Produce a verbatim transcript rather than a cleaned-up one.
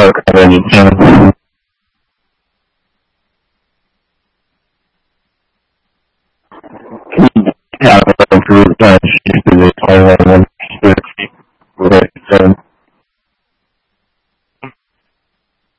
work already. So. Yeah, I'm going to uh, shift to the toilet.